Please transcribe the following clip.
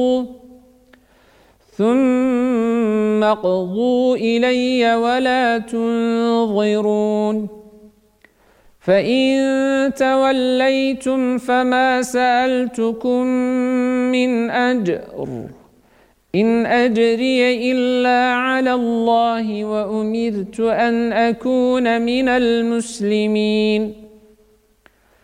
ثم اقضوا إلي ولا تنظرون فإن توليتم فما سألتكم من أجر إن أجري إلا على الله وأمرت أن أكون من المسلمين